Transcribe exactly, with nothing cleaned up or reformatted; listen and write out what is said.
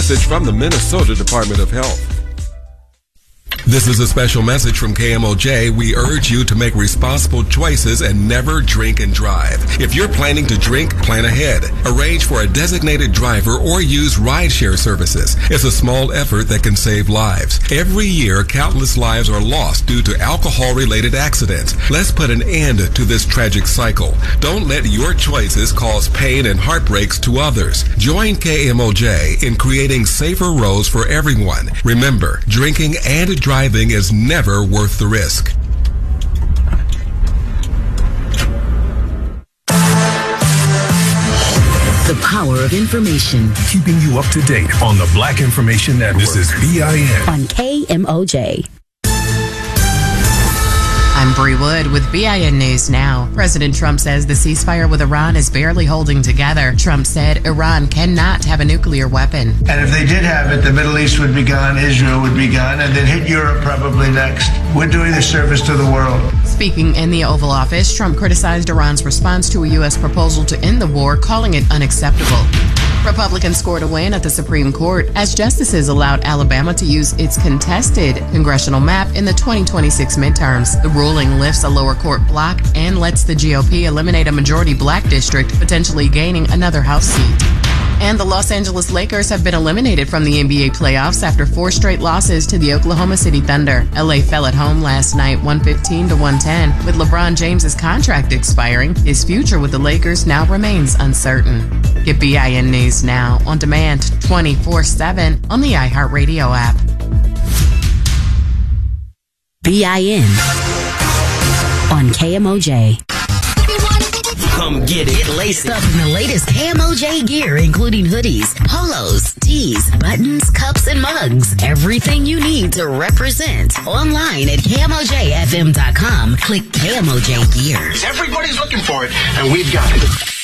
message from the Minnesota Department of Health. This is a special message from K M O J. We urge you to make responsible choices and never drink and drive. If you're planning to drink, plan ahead. Arrange for a designated driver or use rideshare services. It's a small effort that can save lives. Every year, countless lives are lost due to alcohol-related accidents. Let's put an end to this tragic cycle. Don't let your choices cause pain and heartbreaks to others. Join K M O J in creating safer roads for everyone. Remember, drinking and driving is never worth the risk. The power of information. Keeping you up to date on the Black Information Network. This is B I N. On K M O J. I'm Bree Wood with B I N News Now. President Trump says the ceasefire with Iran is barely holding together. Trump said Iran cannot have a nuclear weapon. And if they did have it, the Middle East would be gone, Israel would be gone, and then hit Europe probably next. We're doing a service to the world. Speaking in the Oval Office, Trump criticized Iran's response to a U S proposal to end the war, calling it unacceptable. Republicans scored a win at the Supreme Court as justices allowed Alabama to use its contested congressional map in the twenty twenty-six midterms. The ruling lifts a lower court block and lets the G O P eliminate a majority black district, potentially gaining another House seat. And the Los Angeles Lakers have been eliminated from the N B A playoffs after four straight losses to the Oklahoma City Thunder. L A fell at home last night one fifteen to one ten. With LeBron James's contract expiring, his future with the Lakers now remains uncertain. Get B I N News Now on demand twenty-four seven on the iHeartRadio app. B I N on K M O J. Come get it. Get laced up in the latest K M O J gear, including hoodies, polos, tees, buttons, cups, and mugs. Everything you need to represent. Online at K M O J F M dot com. Click K M O J Gear. Everybody's looking for it, and we've got it.